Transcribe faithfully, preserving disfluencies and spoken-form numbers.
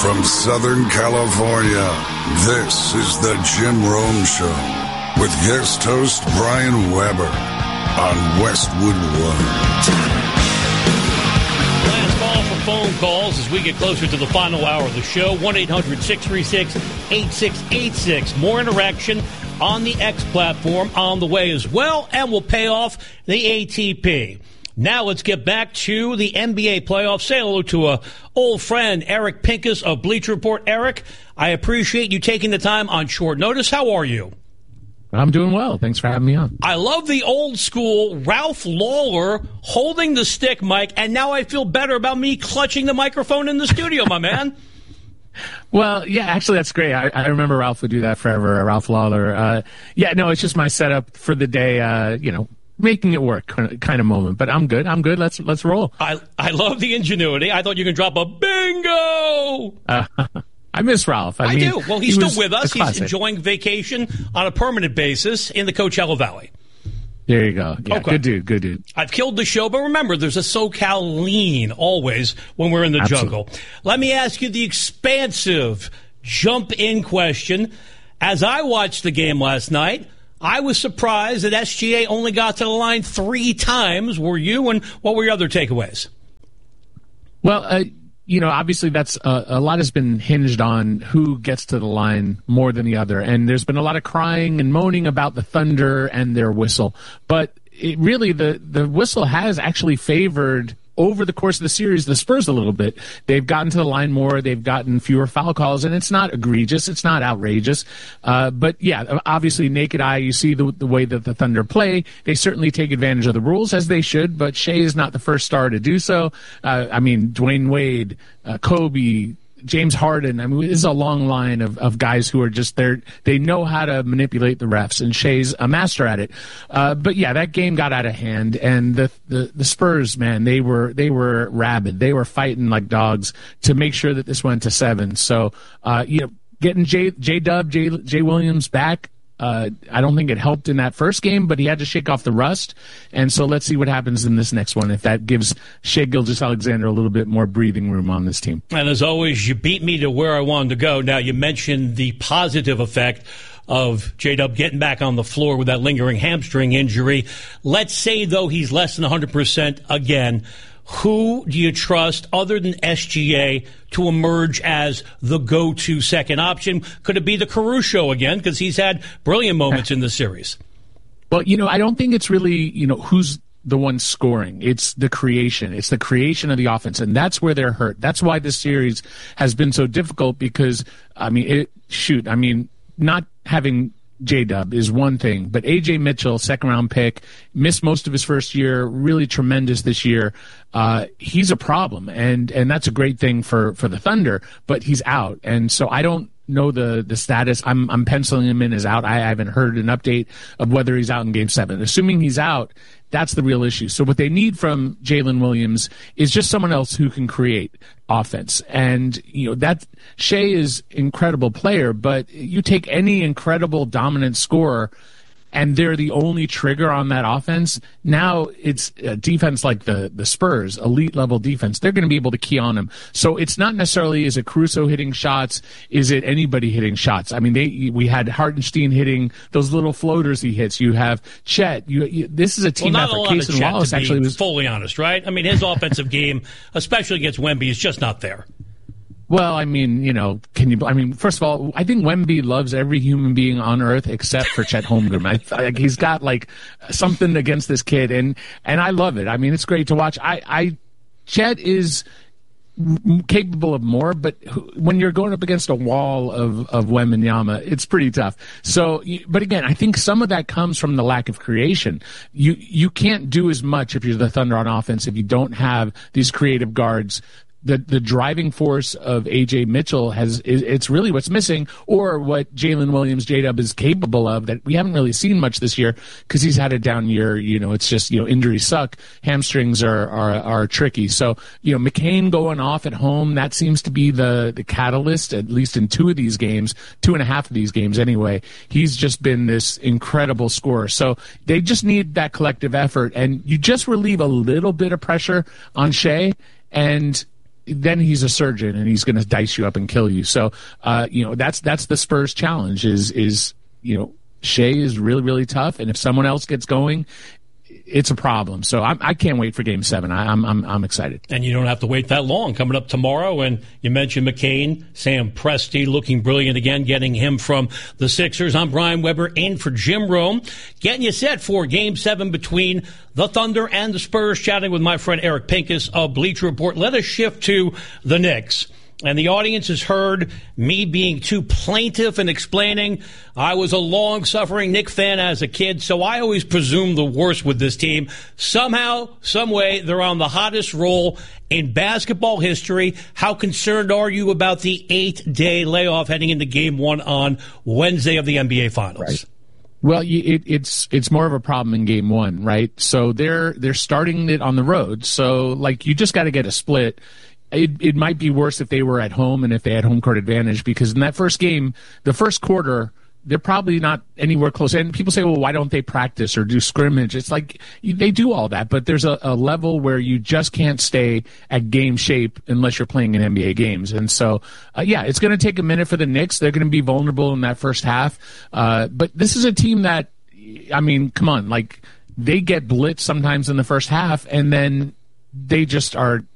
From Southern California, this is the Jim Rome Show with guest host Brian Weber on Westwood One. Last call for phone calls as we get closer to the final hour of the show. one eight hundred six three six eight six eight six. More interaction on the X platform on the way as well, and we'll pay off the A T P. Now let's get back to the N B A playoffs. Say hello to a old friend, Eric Pincus of Bleacher Report. Eric, I appreciate you taking the time on short notice. How are you? I'm doing well. Thanks for having me on. I love the old school Ralph Lawler holding the stick mic, and now I feel better about me clutching the microphone in the studio, my man. Well, yeah, actually, that's great. I, I remember Ralph would do that forever, Ralph Lawler. Uh, yeah, no, it's just my setup for the day, uh, you know, making it work kind of moment. But I'm good. I'm good. Let's let's roll. I, I love the ingenuity. I thought you could drop a bingo. Uh, I miss Ralph. I, I mean, do. Well, he's he still with us. He's enjoying vacation on a permanent basis in the Coachella Valley. There you go. Yeah, okay. Good dude, good dude. I've killed the show, but remember, there's a SoCal lean always when we're in the Absolutely. jungle. Let me ask you the expansive jump-in question. As I watched the game last night, I was surprised that S G A only got to the line three times. Were you? And what were your other takeaways? Well, uh, you know, obviously that's uh, a lot has been hinged on who gets to the line more than the other. And there's been a lot of crying and moaning about the Thunder and their whistle. But it really, the, the whistle has actually favored over the course of the series, the Spurs a little bit. They've gotten to the line more. They've gotten fewer foul calls, and it's not egregious. It's not outrageous. Uh, but, yeah, obviously, naked eye, you see the, the way that the Thunder play. They certainly take advantage of the rules, as they should, but Shea is not the first star to do so. Uh, I mean, Dwayne Wade, uh, Kobe, James Harden. I mean, this is a long line of, of guys who are just there. They know how to manipulate the refs, and Shea's a master at it. Uh, but yeah, that game got out of hand, and the, the the Spurs, man, they were they were rabid. They were fighting like dogs to make sure that this went to seven. So, uh, you know, getting J J Dub, J J Williams back. Uh, I don't think it helped in that first game, but he had to shake off the rust. And so let's see what happens in this next one, if that gives Shea Gilgeous-Alexander a little bit more breathing room on this team. And as always, you beat me to where I wanted to go. Now, you mentioned the positive effect of J-Dub getting back on the floor with that lingering hamstring injury. Let's say, though, he's less than one hundred percent again. Who do you trust other than S G A to emerge as the go-to second option? Could it be the Caruso again? Because he's had brilliant moments in the series. Well, you know, I don't think it's really, you know, who's the one scoring. It's the creation. It's the creation of the offense, and that's where they're hurt. That's why this series has been so difficult because, I mean, it, shoot, I mean, not having J-Dub is one thing, but A J Mitchell, second-round pick, missed most of his first year, really tremendous this year. Uh, he's a problem, and and that's a great thing for, for the Thunder, but he's out. And so I don't know the, the status. I'm I'm penciling him in as out. I haven't heard an update of whether he's out in Game seven. Assuming he's out, that's the real issue. So what they need from Jalen Williams is just someone else who can create offense. And, you know, that Shea is incredible player, but you take any incredible dominant scorer and they're the only trigger on that offense. Now it's a defense like the, the Spurs, elite level defense. They're going to be able to key on them. So it's not necessarily, is it Caruso hitting shots? Is it anybody hitting shots? I mean, they, we had Hartenstein hitting those little floaters he hits. You have Chet. You, you this is a team well, not effort. A lot Case of and Chet, Wallace to be actually was fully honest, right? I mean, his offensive game, especially against Wemby, is just not there. Well, I mean, you know, can you? I mean, first of all, I think Wemby loves every human being on earth except for Chet Holmgren. I, like, he's got like something against this kid, and and I love it. I mean, it's great to watch. I, I Chet is capable of more, but when you're going up against a wall of of Wembanyama, it's pretty tough. So, but again, I think some of that comes from the lack of creation. You you can't do as much if you're the Thunder on offense if you don't have these creative guards. The the driving force of A J Mitchell has is, it's really what's missing, or what Jalen Williams, J-Dub is capable of that we haven't really seen much this year because he's had a down year. You know, it's just, you know, injuries suck. Hamstrings are, are are tricky. So, you know, McCain going off at home, that seems to be the the catalyst, at least in two of these games, two and a half of these games anyway. He's just been this incredible scorer. So they just need that collective effort, and you just relieve a little bit of pressure on Shea, and then he's a surgeon and he's going to dice you up and kill you. So, uh, you know, that's that's the Spurs challenge is, is you know, Shea is really, really tough. And if someone else gets going, it's a problem. So I'm, I can't wait for Game Seven. I, I'm I'm I'm excited. And you don't have to wait that long. Coming up tomorrow, and you mentioned McCain, Sam Presti looking brilliant again, getting him from the Sixers. I'm Brian Weber in for Jim Rome, getting you set for Game Seven between the Thunder and the Spurs. Chatting with my friend Eric Pincus of Bleacher Report. Let us shift to the Knicks. And the audience has heard me being too plaintive and explaining I was a long-suffering Knicks fan as a kid, so I always presume the worst with this team. Somehow, some way, they're on the hottest roll in basketball history. How concerned are you about the eight-day layoff heading into Game One on Wednesday of the N B A Finals? Right. Well, it, it's it's more of a problem in Game One, right? So they're they're starting it on the road. So like you just got to get a split. It, it might be worse if they were at home and if they had home court advantage, because in that first game, the first quarter, they're probably not anywhere close. And people say, well, why don't they practice or do scrimmage? It's like they do all that, but there's a, a level where you just can't stay at game shape unless you're playing in N B A games. And so, uh, yeah, it's going to take a minute for the Knicks. They're going to be vulnerable in that first half. Uh, but this is a team that, I mean, come on, like they get blitzed sometimes in the first half, and then they just are